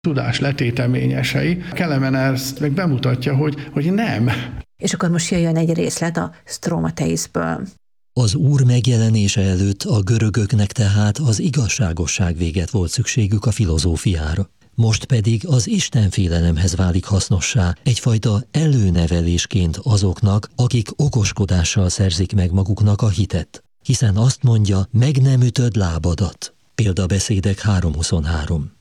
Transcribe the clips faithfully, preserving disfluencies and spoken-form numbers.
tudás letéteményesei. Kelemen ezt meg bemutatja, hogy, hogy nem. És akkor most jöjjön egy részlet a Stromateisből. Az Úr megjelenése előtt a görögöknek tehát az igazságosság véget volt szükségük a filozófiára. Most pedig az istenfélelemhez válik hasznossá, egyfajta előnevelésként azoknak, akik okoskodással szerzik meg maguknak a hitet. Hiszen azt mondja, meg nem ütöd lábadat. Példabeszédek három huszonhárom.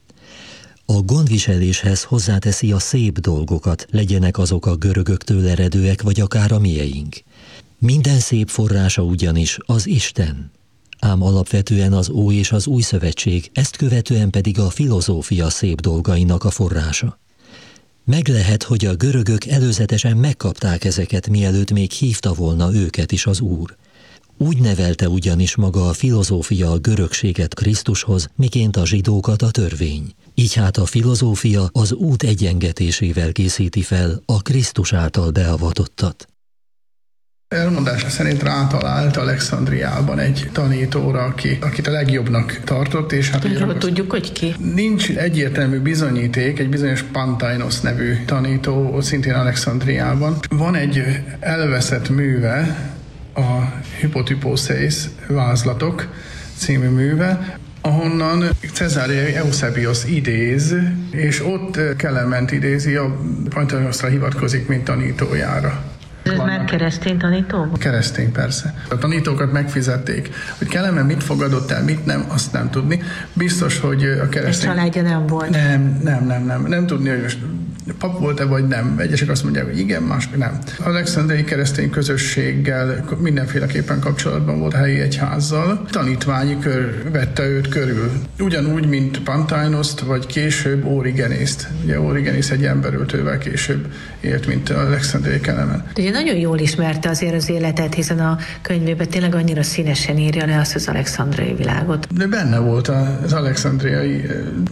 A gondviseléshez hozzáteszi a szép dolgokat, legyenek azok a görögöktől eredőek, vagy akár a mieink. Minden szép forrása ugyanis az Isten. Ám alapvetően az Ó és az Új Szövetség, ezt követően pedig a filozófia szép dolgainak a forrása. Meg lehet, hogy a görögök előzetesen megkapták ezeket, mielőtt még hívta volna őket is az Úr. Úgy nevelte ugyanis maga a filozófia a görögséget Krisztushoz, miként a zsidókat a törvény. Így hát a filozófia az út egyengetésével készíti fel a Krisztus által beavatottat. Elmondása szerint rátalált Alexandriában egy tanítóra, aki, akit a legjobbnak tartott. És hát Tudjuk, tudjuk, hogy ki? Nincs egyértelmű bizonyíték, egy bizonyos Pantainos nevű tanító, szintén Alexandriában. Van egy elveszett műve, a Hypotyposeis vázlatok című műve, ahonnan Cezáriai Eusebios idéz, és ott Kelement idézi, a Pantainosra hivatkozik, mint tanítójára. Ez már keresztény tanító? Keresztény, persze. A tanítókat megfizették. Hogy Kelemen mit fogadott el, mit nem, azt nem tudni. Biztos, hogy a keresztény... Egy családja nem volt? Nem, nem, nem, nem. Nem tudni, hogy most pap volt-e vagy nem. Egyesek azt mondják, hogy igen, mások nem. Alexandriai keresztény közösséggel mindenféleképpen kapcsolatban volt a helyi egyházzal. Tanítványi kör vette őt körül. Ugyanúgy, mint Pantainoszt, vagy később Origenészt. Ugye Origenész egy emberöltővel később élt, mint Alexandriai Kelemen. Ugye nagyon jól ismerte azért az életet, hiszen a könyvében tényleg annyira színesen írja le azt az alexandriai világot. De benne volt az alexandriai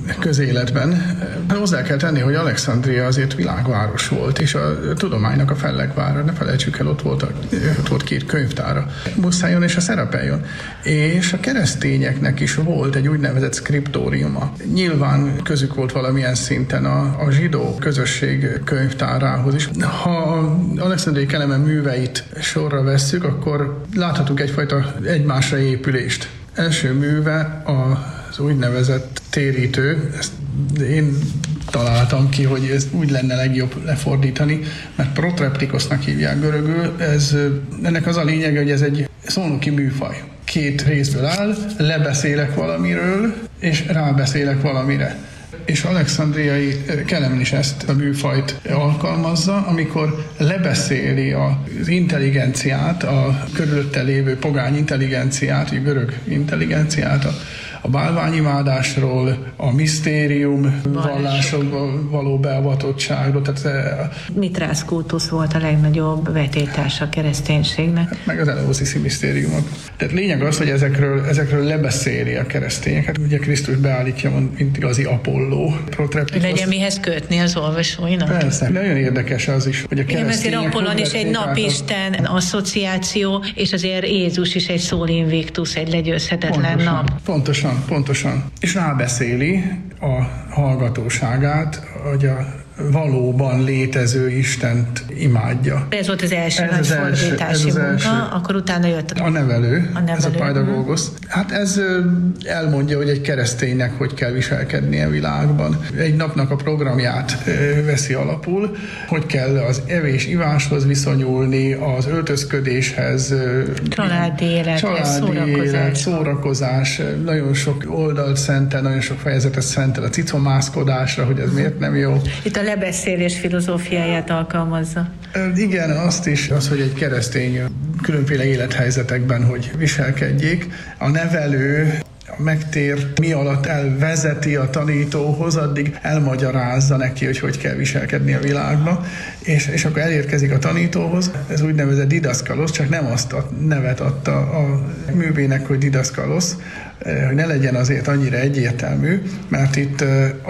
közéletben. Hozzá kell tenni, hogy Alexandria azért világváros volt, és a tudománynak a fellegvára, ne felejtsük el, ott volt, a, ott volt két könyvtára, Muszájon és a Szerapeion. És a keresztényeknek is volt egy úgynevezett szkriptóriuma. Nyilván közük volt valamilyen szinten a, a zsidó közösség könyvtárához is. Ha Alexandriai Kelemen műveit sorra vesszük, akkor láthatunk egyfajta egymásra épülést. Első műve az úgynevezett térítő, ezt én találtam ki, hogy ez úgy lenne legjobb lefordítani, mert protreptikosznak hívják görögül. Ez, ennek az a lényege, hogy ez egy szónoki műfaj. Két részből áll, lebeszélek valamiről, és rábeszélek valamire. És Alexandriai Kelemen is ezt a műfajt alkalmazza, amikor lebeszéli az intelligenciát, a körülötte lévő pogány intelligenciát, a görög intelligenciát, a, a bálványimádásról, a misztérium vallásokból való beavatottságról. Tehát, Mitrász kultusz volt a legnagyobb vetétása a kereszténységnek. Meg az Eleusiszi misztériumok. Tehát lényeg az, hogy ezekről, ezekről lebeszéli a keresztényeket. Ugye Krisztus beállítja, mint igazi Apolló, protreptikos. Legyen mihez kötni az olvasóinak. Persze, nagyon érdekes az is, hogy a keresztények... Igen, azért Apollon is egy napisten asszociáció, és azért Jézus is egy Sol Invictus, egy legyőzhetetlen pontosan, nap. Pontosan, pontosan. És rábeszéli a hallgatóságát, hogy a valóban létező Istent imádja. Ez volt az első ez nagy az fordítási első, munka, első. Akkor utána jött a, a nevelő, a nevelő. Ez a Paidagogos. Hát ez elmondja, hogy egy kereszténynek hogy kell viselkednie a világban. Egy napnak a programját veszi alapul, hogy kell az evés-iváshoz viszonyulni, az öltözködéshez, családi élet, családi szórakozás. élet, szórakozás, nagyon sok oldalt szentel, nagyon sok fejezetet szentel a cicomászkodásra, hogy ez miért nem jó. Itt a lebeszélés filozófiáját alkalmazza. Igen, azt is, az, hogy egy keresztény különféle élethelyzetekben hogy viselkedjék. A nevelő megtért, mi alatt elvezeti a tanítóhoz, addig elmagyarázza neki, hogy hogy kell viselkedni a világban, és, és akkor elérkezik a tanítóhoz. Ez úgynevezett didaszkalosz, csak nem azt a nevet adta a művének, hogy didaszkalosz, hogy ne legyen azért annyira egyértelmű, mert itt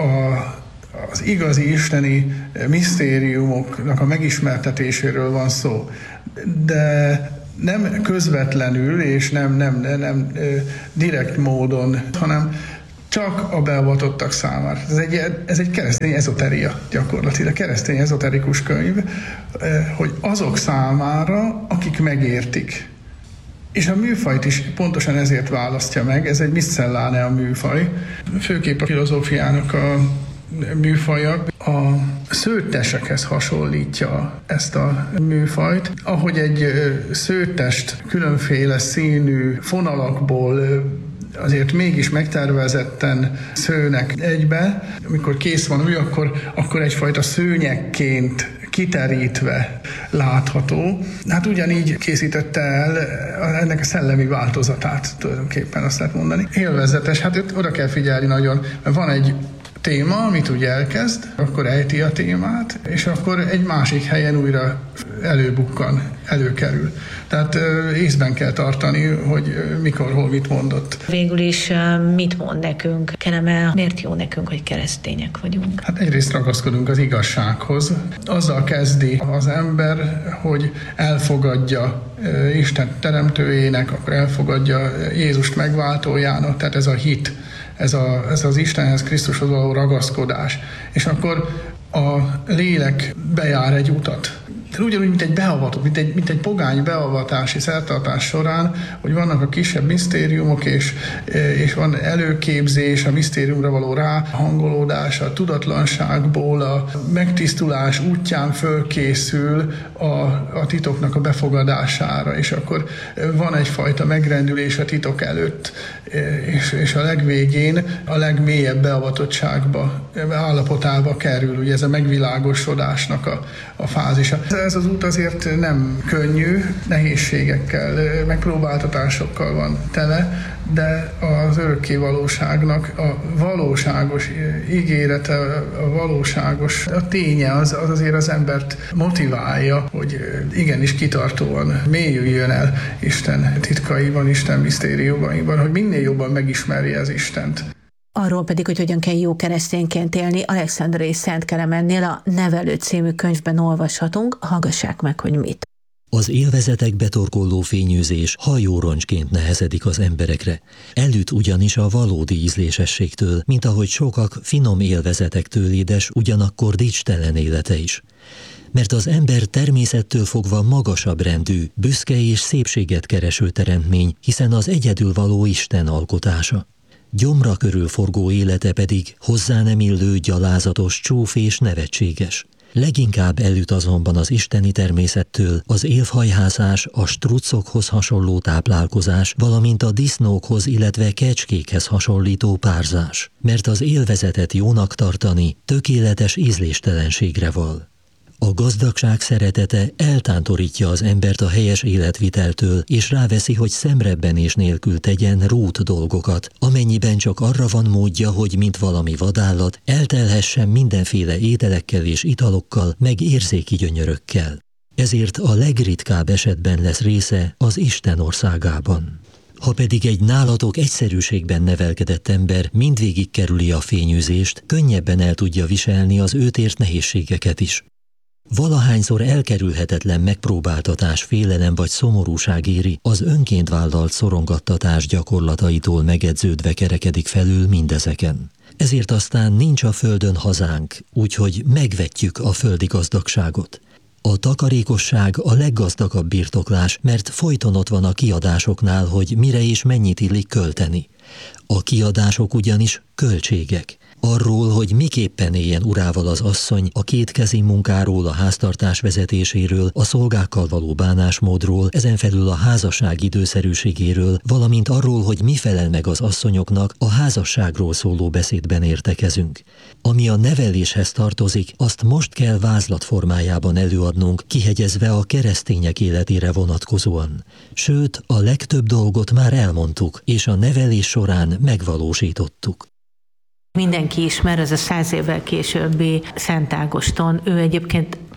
a az igazi isteni misztériumoknak a megismertetéséről van szó, de nem közvetlenül és nem, nem, nem, nem direkt módon, hanem csak a beavatottak számára. Ez egy, ez egy keresztény ezoteria gyakorlatilag, keresztény ezoterikus könyv, hogy azok számára, akik megértik. És a műfajt is pontosan ezért választja meg, ez egy miscelláne a műfaj, főképp a filozófiának a műfaja a szőttesekhez hasonlítja ezt a műfajt, ahogy egy szőttest különféle színű fonalakból azért mégis megtervezetten szőnek egybe. Amikor kész van új, akkor, akkor egyfajta szőnyegként kiterítve látható. Hát ugyanígy készítette el ennek a szellemi változatát, tulajdonképpen azt lehet mondani. Élvezetes, hát oda kell figyelni nagyon, mert van egy téma, amit ugye elkezd, akkor ejti a témát, és akkor egy másik helyen újra előbukkan, előkerül. Tehát észben kell tartani, hogy mikor, hol, mit mondott. Végül is mit mond nekünk? Kelemen, miért jó nekünk, hogy keresztények vagyunk? Hát egyrészt ragaszkodunk az igazsághoz. Azzal kezdi az ember, hogy elfogadja Isten teremtőjének, akkor elfogadja Jézust megváltójának, tehát ez a hit, ez, a, ez az Istenhez, Krisztushoz való ragaszkodás. És akkor a lélek bejár egy utat. De ugyanúgy, mint egy beavatott, mint egy, mint egy pogány beavatási szertartás során, hogy vannak a kisebb misztériumok, és, és van előképzés, a misztériumra való ráhangolódás, a tudatlanságból, a megtisztulás útján fölkészül a, a titoknak a befogadására, és akkor van egyfajta megrendülés a titok előtt, és, és a legvégén a legmélyebb beavatottságba, állapotába kerül, ugye ez a megvilágosodásnak a, a fázisa. Ez az út azért nem könnyű, nehézségekkel, megpróbáltatásokkal van tele, de az örökké valóságnak a valóságos ígérete, a valóságos a ténye az, az azért az embert motiválja, hogy igenis kitartóan mélyüljön el Isten titkaiban, Isten misztériumaiban, hogy minél jobban megismerje az Istent. Arról pedig, hogy hogyan kell jó keresztényként élni, Alexandrei Szent Kelemennél a Nevelő című könyvben olvashatunk, hallgassák meg, hogy mit. Az élvezetek betorkolló fényűzés hajóroncsként nehezedik az emberekre. Elüt ugyanis a valódi ízlésességtől, mint ahogy sokak finom élvezetektől édes, ugyanakkor dicstelen élete is. Mert az ember természettől fogva magasabb rendű, büszke és szépséget kereső teremtmény, hiszen az egyedül való Isten alkotása. Gyomra körül forgó élete pedig hozzá nem illő, gyalázatos, csúf és nevetséges. Leginkább elüt azonban az isteni természettől az élfhajhászás, a struccokhoz hasonló táplálkozás, valamint a disznókhoz, illetve kecskékhez hasonlító párzás. Mert az élvezetet jónak tartani tökéletes ízléstelenségre val. A gazdagság szeretete eltántorítja az embert a helyes életviteltől, és ráveszi, hogy szemrebbenés nélkül tegyen rút dolgokat, amennyiben csak arra van módja, hogy mint valami vadállat, eltelhessen mindenféle ételekkel és italokkal, meg érzéki gyönyörökkel. Ezért a legritkább esetben lesz része az Isten országában. Ha pedig egy nálatok egyszerűségben nevelkedett ember mindvégig kerüli a fényűzést, könnyebben el tudja viselni az őt ért nehézségeket is. Valahányszor elkerülhetetlen megpróbáltatás, félelem vagy szomorúság éri, az önként vállalt szorongattatás gyakorlataitól megedződve kerekedik felül mindezeken. Ezért aztán nincs a földön hazánk, úgyhogy megvetjük a földi gazdagságot. A takarékosság a leggazdagabb birtoklás, mert folyton ott van a kiadásoknál, hogy mire és mennyit illik költeni. A kiadások ugyanis költségek. Arról, hogy miképpen éljen urával az asszony, a kétkezi munkáról, a háztartás vezetéséről, a szolgákkal való bánásmódról, ezen felül a házasság időszerűségéről, valamint arról, hogy mi felel meg az asszonyoknak, a házasságról szóló beszédben értekezünk. Ami a neveléshez tartozik, azt most kell vázlat formájában előadnunk, kihegyezve a keresztények életére vonatkozóan. Sőt, a legtöbb dolgot már elmondtuk, és a nevelés során megvalósítottuk. Mindenki ismer, ez a száz évvel későbbi Szent Ágoston. Ő egyébként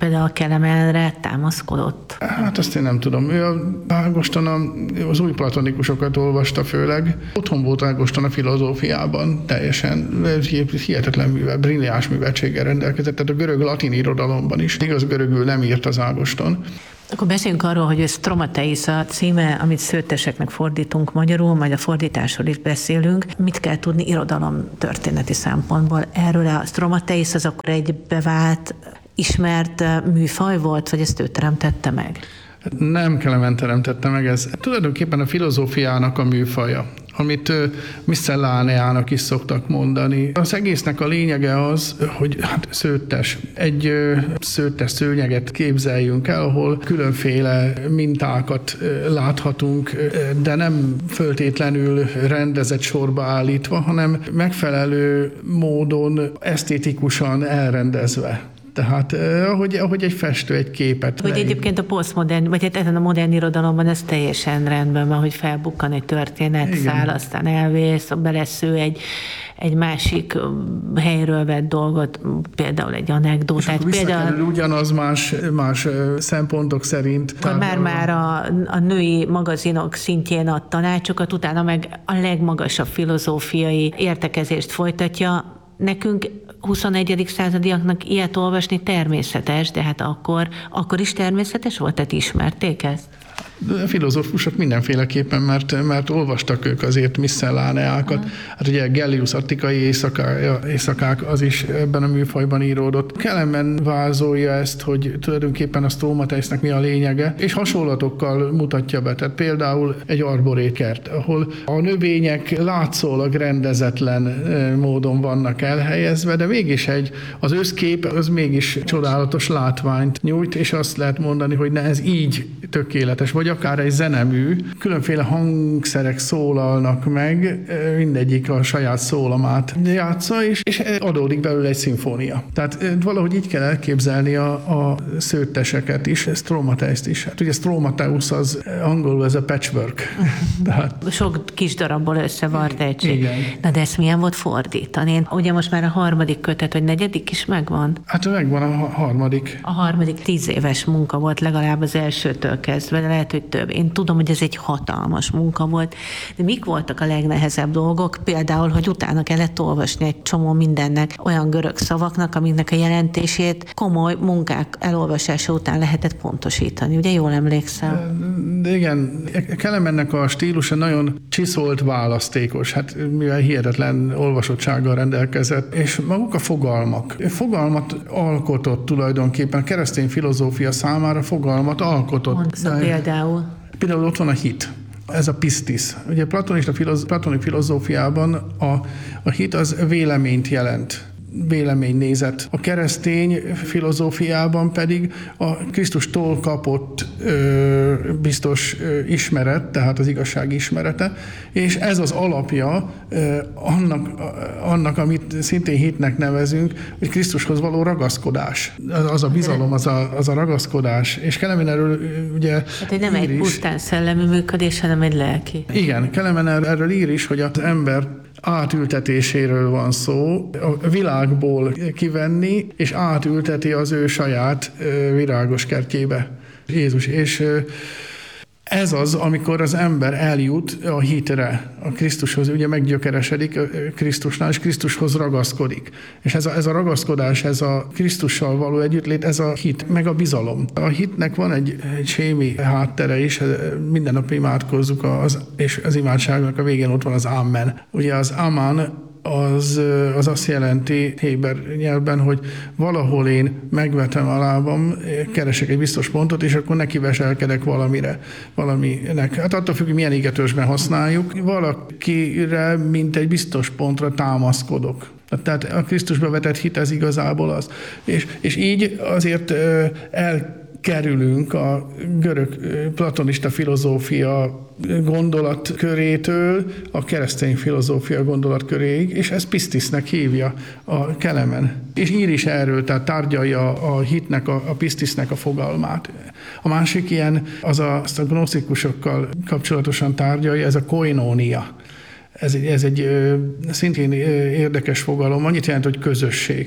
például a Kelemenre támaszkodott? Hát azt én nem tudom. Ő Ágoston az új platonikusokat olvasta főleg. Otthon volt Ágoston a filozófiában, teljesen hihetetlen művel, brilliáns műveltséggel rendelkezett, tehát a görög-latin irodalomban is. Igaz, görögül nem írt az Ágoston. Akkor beszéljünk arról, hogy ez Stromateis a címe, amit szőtteseknek fordítunk magyarul, majd a fordításról is beszélünk. Mit kell tudni irodalom történeti szempontból erről? A Stromateis az akkor egy bevált, ismert műfaj volt, vagy ezt ő teremtette meg? Nem Kelemen teremtette meg, ez tulajdonképpen a filozófiának a műfaja, amit Miscelláneának is szoktak mondani. Az egésznek a lényege az, hogy hát szőttes. Egy szőttes szőnyeget képzeljünk el, ahol különféle mintákat láthatunk, de nem föltétlenül rendezett sorba állítva, hanem megfelelő módon esztétikusan elrendezve. Tehát ahogy, ahogy egy festő egy képet. Hogy egyébként a posztmodern, vagy hát ezen a modern irodalomban ez teljesen rendben van, hogy felbukkan egy történetszál, aztán elvész, belesző egy, egy másik helyről vett dolgot, például egy anekdótát. Például ugyanaz más, más szempontok szerint. Akkor már-már a, a női magazinok szintjén ad tanácsokat, utána meg a legmagasabb filozófiai értekezést folytatja. Nekünk huszonegyedik századiaknak ilyet olvasni természetes, de hát akkor, akkor is természetes volt, tehát ismerték ezt? A filozófusok mindenféleképpen, mert, mert olvastak ők azért Miscelláneákat. Uh-huh. Hát ugye Gellius Attikai éjszakája, éjszakák az is ebben a műfajban íródott. Kelemen vázolja ezt, hogy tulajdonképpen a Stromateisnek mi a lényege, és hasonlatokkal mutatja be. Tehát például egy arborétkert, ahol a növények látszólag rendezetlen módon vannak elhelyezve, de mégis egy, az összkép az mégis csodálatos látványt nyújt, és azt lehet mondani, hogy ne, ez így tökéletes, vagy akár egy zenemű, különféle hangszerek szólalnak meg, mindegyik a saját szólamát játsza, és, és adódik belőle egy szimfónia. Tehát valahogy így kell elképzelni a, a szőtteseket is, Stromateist is. Hát ugye Stromateus az angolul ez a patchwork. Tehát... Sok kis darabból összevart egység. Na de ezt milyen volt fordítani? Ugye most már a harmadik kötet, vagy negyedik is megvan? Hát megvan a harmadik. A harmadik tíz éves munka volt legalább az elsőtől kezdve, de lehet, hogy több. Én tudom, hogy ez egy hatalmas munka volt, de mik voltak a legnehezebb dolgok? Például, hogy utána kellett olvasni egy csomó mindennek, olyan görög szavaknak, amiknek a jelentését komoly munkák elolvasása után lehetett pontosítani. Ugye jól emlékszem? De igen, Kelemennek a stílusa nagyon csiszolt, választékos, hát mivel hihetetlen olvasottsággal rendelkezett, és maguk a fogalmak. Fogalmat alkotott tulajdonképpen, a keresztény filozófia számára fogalmat alkotott. Mondsz például. Például ott van a hit, ez a pistis. Ugye platonista filoz, platoni filozófiában a, a hit az véleményt jelent, véleménynézet. A keresztény filozófiában pedig a Krisztustól kapott ö, biztos ö, ismeret, tehát az igazság ismerete, és ez az alapja ö, annak, annak, amit szintén hitnek nevezünk, hogy Krisztushoz való ragaszkodás. Az, az a bizalom, az a, az a ragaszkodás. És Kelemen erről ugye hát, hogy nem egy pusztán szellemi működés, hanem egy lelki. Igen, Kelemen erről ír is, hogy az ember átültetéséről van szó, a világból kivenni, és átülteti az ő saját virágos kertjébe Jézus. És ez az, amikor az ember eljut a hitre, a Krisztushoz, ugye meggyökeresedik Krisztusnál, és Krisztushoz ragaszkodik. És ez a, ez a ragaszkodás, ez a Krisztussal való együttlét, ez a hit, meg a bizalom. A hitnek van egy, egy sémi háttere is, minden nap imádkozzuk, az, és az imádságnak a végén ott van az Amen. Ugye az Amen az, az azt jelenti héber nyelvben, hogy valahol én megvetem a lábam, keresek egy biztos pontot, és akkor neki veselkedek valamire, valaminek. Hát attól függ, hogy milyen égetősben használjuk. Valakire, mint egy biztos pontra támaszkodok. Tehát a Krisztusba vetett hit, ez igazából az. És, és így azért elkerülünk a görög platonista filozófia gondolatkörétől a keresztény filozófia gondolatköréig, és ez pistisnek hívja a Kelemen. És ír is erről, tehát tárgyalja a hitnek, a, a pistisnek a fogalmát. A másik ilyen, az a, azt a gnosztikusokkal kapcsolatosan tárgyalja, ez a koinónia. Ez egy, ez egy szintén érdekes fogalom, annyit jelent, hogy közösség.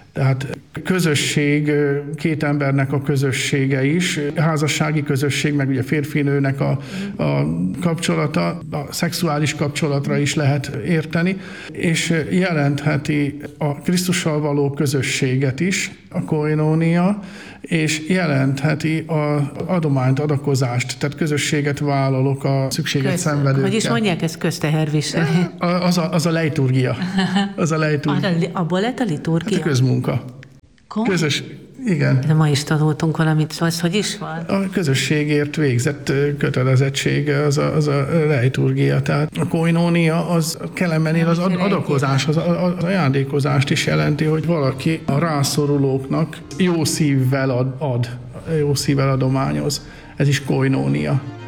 Tehát közösség, két embernek a közössége is, házassági közösség, meg ugye férfinőnek a, a kapcsolata, a szexuális kapcsolatra is lehet érteni, és jelentheti a Krisztussal való közösséget is, a koinónia, és jelentheti az adományt, adakozást, tehát közösséget vállalok a szükséget Köz, szenvedőkkel. Hogy is mondják, ez közteherviselés? Az a, az a leiturgia. Az a leiturgia. Abból lett a liturgia? Hát a közmunka. Kom? Közös, igen. De ma is tanultunk valamit, szóval ez hogy is van? A közösségért végzett kötelezettsége az a, az a leiturgia. Tehát a koinónia az Kelemennél az ad, adakozás, az, az ajándékozást is jelenti, hogy valaki a rászorulóknak jó szívvel ad, ad jó szívvel adományoz. Ez is koinónia.